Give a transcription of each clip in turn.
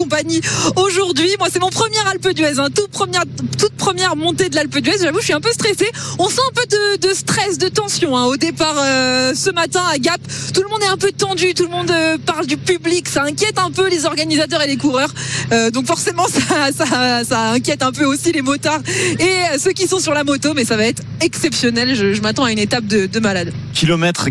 compagnie aujourd'hui. Moi, c'est mon premier Alpe d'Huez, toute première montée de l'Alpe d'Huez. J'avoue, je suis un peu stressée. On sent un peu de stress, de tension au départ ce matin à Gap. Tout le monde est un peu tendu, tout le monde parle du public. Ça inquiète un peu les organisateurs et les coureurs. Donc forcément, ça inquiète un peu aussi les motards et ceux qui sont sur la moto. Mais ça va être exceptionnel. Je m'attends à une étape de malade. Kilomètre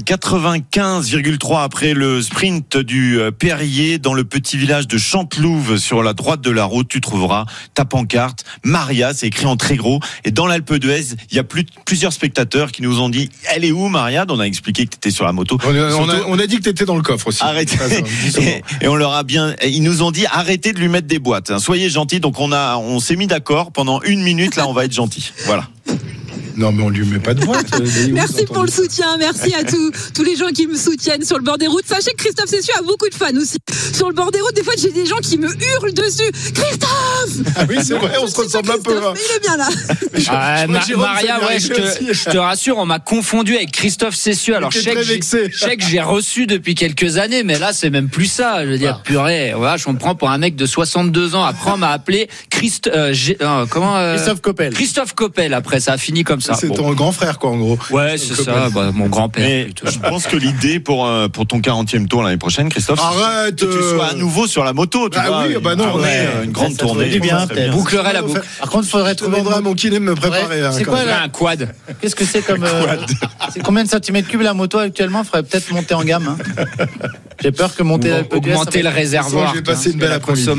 95,3 après le sprint du Perrier dans le petit village de Chantelouve sur la droite de la route. Tu trouveras ta pancarte Maria, c'est écrit en très gros. Et dans l'Alpe d'Huez, il y a plusieurs spectateurs qui nous ont dit « Elle est où Maria ?» On a expliqué que tu étais sur la moto. On a dit que tu étais dans le coffre aussi. Arrêtez. Et on leur a bien. Ils nous ont dit arrêtez de lui mettre des boîtes. Soyez gentils. Donc on s'est mis d'accord pendant 1 minute. Là, on va être gentils. Voilà. Non, mais on lui met pas de boîte. Merci pour le soutien. Merci à tous les gens qui me soutiennent sur le bord des routes. Sachez que Christophe Cessieux a beaucoup de fans aussi. Sur le bord des routes, des fois, j'ai des gens qui me hurlent dessus. Christophe! Ah oui, c'est vrai, on se ressemble un peu. Mais il est bien là. Maria, ouais, je te rassure, on m'a confondu avec Christophe Cessieux. Alors, je sais que j'ai reçu depuis quelques années, mais là, c'est même plus ça. Je veux dire, purée, voilà, je me prends pour un mec de 62 ans. Après, on m'a appelé Christophe Coppel. Christophe Coppel, après, ça a fini comme ça. C'est ton grand frère, quoi, en gros. Ouais, c'est ça, mon grand-père. Mais je pense que l'idée pour ton 40e tour l'année prochaine, Christophe, arrête, que tu sois à nouveau sur la moto, tu vois. Oui, non, une grande tournée. Du bien, bouclerait la boucle. Par contre, il faudrait trouver. Je demanderai à mon kiné de me préparer. C'est quoi là, un quad? Qu'est-ce que c'est comme c'est combien de centimètres cubes la moto actuellement? Faudrait peut-être monter en gamme. J'ai peur que augmenter le réservoir. J'ai passé une belle après-midi.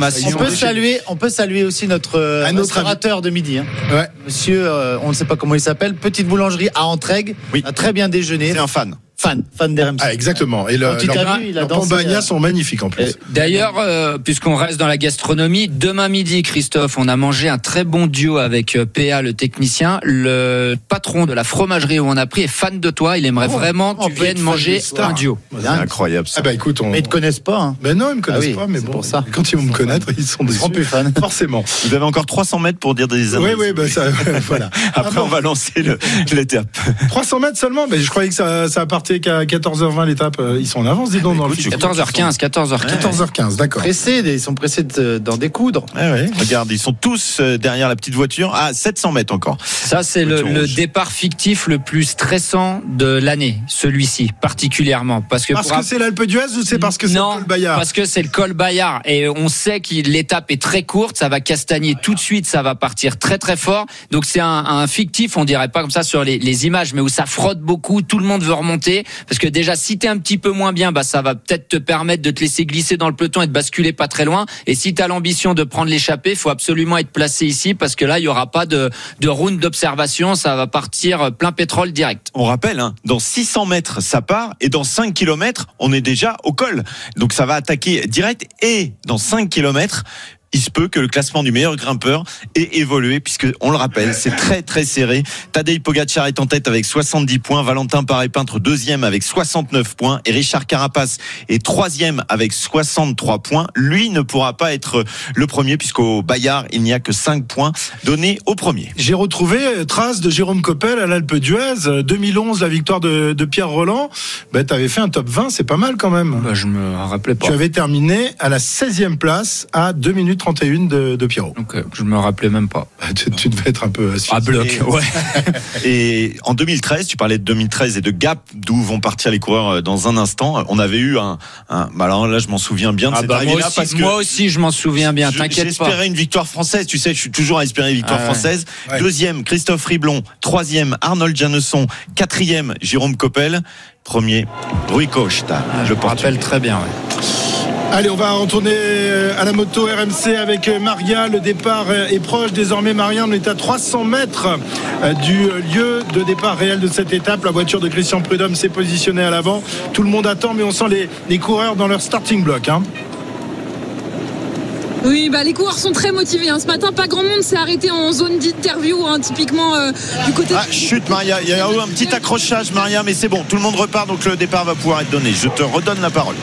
On peut saluer aussi notre restaurateur de midi. Ouais. Monsieur, on ne sait pas comment il s'appelle. Petite boulangerie à Entraigues. Oui. A très bien déjeuné. C'est un fan. Fan d'RMC. Ah, exactement. Et leurs pambagnas sont magnifiques en plus. D'ailleurs, puisqu'on reste dans la gastronomie, demain midi, Christophe, on a mangé un très bon duo avec PA, le technicien. Le patron de la fromagerie où on a pris est fan de toi. Il aimerait vraiment que tu viennes manger un duo. C'est incroyable ça. Ah bah écoute, Mais ils te connaissent pas. Hein. Ben non, ils me connaissent pas. Mais bon, pour ça. Quand ils vont me connaître, ils sont plus fans. Forcément. Vous avez encore 300 mètres pour dire des annonces. Oui, bah ça, voilà. Après, on va lancer l'étape. 300 mètres seulement. Ben je croyais que ça partait qu'à 14h20 l'étape. Ils sont en avance, dis donc, dans le film. 14h15, d'accord. Ils sont pressés d'en découdre. Ouais. Regarde, ils sont tous derrière la petite voiture. Ah, 700 mètres encore. Ça, c'est le départ fictif le plus stressant de l'année, celui-ci, particulièrement. Parce que c'est l'Alpe d'Huez ou c'est parce que c'est le col Bayard? Parce que c'est le col Bayard. Et on sait que l'étape est très courte, ça va castagner tout de suite, ça va partir très très fort. Donc c'est un fictif, on dirait pas comme ça sur les images, mais où ça frotte beaucoup, tout le monde veut remonter. Parce que déjà, si t'es un petit peu moins bien, ça va peut-être te permettre de te laisser glisser dans le peloton et de basculer pas très loin. Et si t'as l'ambition de prendre l'échappée, faut absolument être placé ici parce que là, il y aura pas de round d'observation, ça va partir plein pétrole direct. On rappelle, dans 600 mètres, ça part et dans 5 km, on est déjà au col. Donc ça va attaquer direct et dans 5 km, il se peut que le classement du meilleur grimpeur ait évolué puisque, on le rappelle, c'est très très serré. Tadej Pogačar est en tête avec 70 points, Valentin Paré-Peintre deuxième avec 69 points et Richard Carapace est troisième avec 63 points. Lui ne pourra pas être le premier puisqu'au Bayard, il n'y a que 5 points donnés au premier. J'ai retrouvé trace de Jérôme Coppel à l'Alpe d'Huez, 2011, la victoire de Pierre Roland. T'avais fait un top 20, c'est pas mal quand même. Je me rappelais pas. Tu avais terminé à la 16e place à 2 minutes 31 de Pierrot. Donc, je me rappelais même pas. Tu devais être un peu à bloc. Ouais. Et en 2013, tu parlais de 2013 et de Gap, d'où vont partir les coureurs dans un instant. On avait eu alors là, je m'en souviens bien de cette arrivée-là parce que moi aussi, je m'en souviens bien. T'inquiète pas. J'espérais une victoire française. Tu sais, je suis toujours à espérer une victoire française. Ouais. Deuxième, Christophe Riblon. Troisième, Arnold Janesson. Quatrième, Jérôme Coppel. Premier, Rui Costa. Je me rappelle très bien. Ouais. Allez, on va retourner à la moto RMC avec Maria. Le départ est proche désormais. Maria, on est à 300 mètres du lieu de départ réel de cette étape. La voiture de Christian Prudhomme s'est positionnée à l'avant. Tout le monde attend, mais on sent les coureurs dans leur starting block. Oui, les coureurs sont très motivés. Ce matin, pas grand monde s'est arrêté en zone d'interview, typiquement du côté. Chut, Maria, il y a eu un petit accrochage, Maria, mais c'est bon. Tout le monde repart, donc le départ va pouvoir être donné. Je te redonne la parole.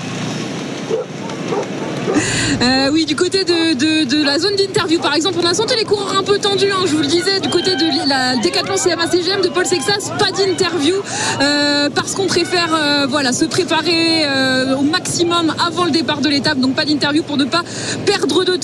Oui, du côté de la zone d'interview, par exemple, on a senti les coureurs un peu tendus. Je vous le disais, du côté de la Décathlon CMA-CGM de Paul Sexas, pas d'interview parce qu'on préfère se préparer au maximum avant le départ de l'étape. Donc pas d'interview pour ne pas perdre de temps.